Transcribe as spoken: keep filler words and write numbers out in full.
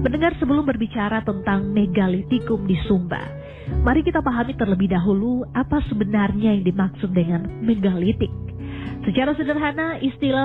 Mendengar, sebelum berbicara tentang megalitikum di Sumba, mari kita pahami terlebih dahulu apa sebenarnya yang dimaksud dengan megalitik. Secara sederhana, istilah